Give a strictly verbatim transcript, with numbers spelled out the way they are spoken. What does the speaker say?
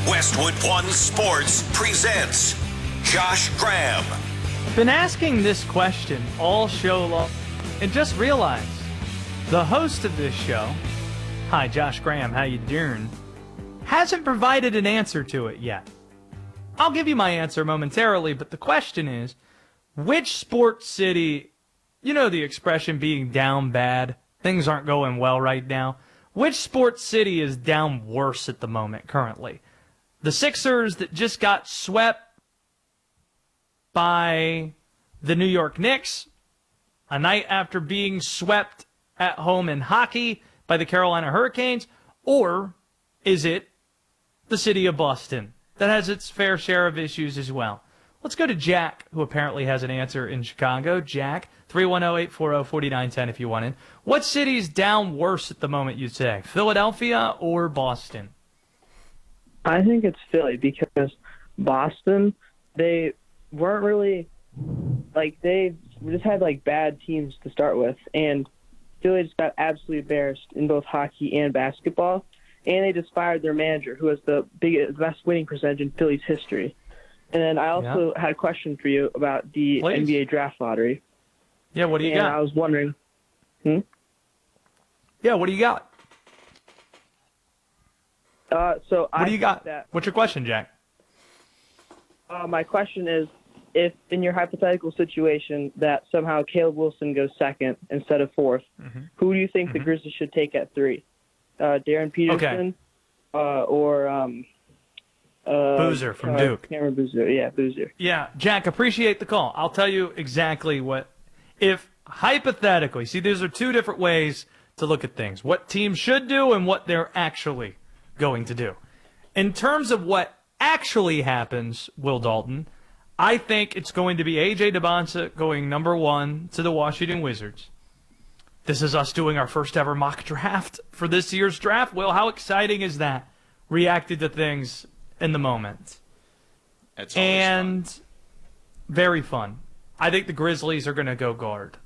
Westwood One Sports presents Josh Graham. Been asking this question all show long and just realized the host of this show, hi Josh Graham, how you doing, hasn't provided an answer to it yet. I'll give you my answer momentarily, but the question is, which sports city, you know the expression being down bad, things aren't going well right now, which sports city is down worse at the moment currently? The Sixers that just got swept by the New York Knicks a night after being swept at home in hockey by the Carolina Hurricanes? Or is it the city of Boston that has its fair share of issues as well? Let's go to Jack, who apparently has an answer in Chicago. Jack, three one zero, eight four zero, four nine one zero if you want in. What city's down worse at the moment, you'd say? Philadelphia or Boston? I think it's Philly because Boston, they weren't really, like, they just had, like, bad teams to start with. And Philly just got absolutely embarrassed in both hockey and basketball. And they just fired their manager, who has the biggest, best winning percentage in Philly's history. And then I also yeah. had a question for you about the Please. N B A draft lottery. Yeah, what do you and got? I was wondering. Hmm? Yeah, what do you got? Uh, so what I do you got? That, What's your question, Jack? Uh, my question is, if in your hypothetical situation that somehow Caleb Wilson goes second instead of fourth, mm-hmm. who do you think mm-hmm. the Grizzlies should take at three? Uh, Darren Peterson okay. uh, or um, uh, Boozer from uh, Duke? Cameron Boozer, yeah, Boozer. Yeah, Jack, appreciate the call. I'll tell you exactly what, if hypothetically, see, these are two different ways to look at things. What teams should do and what they're actually going to do. In terms of what actually happens, Will Dalton, I think it's going to be A J DeBonsa going number one to the Washington Wizards. This is us doing our first ever mock draft for this year's draft. Will, how exciting is that? Reacted to things in the moment. It's always and fun. Very fun. I think the Grizzlies are going to go guard.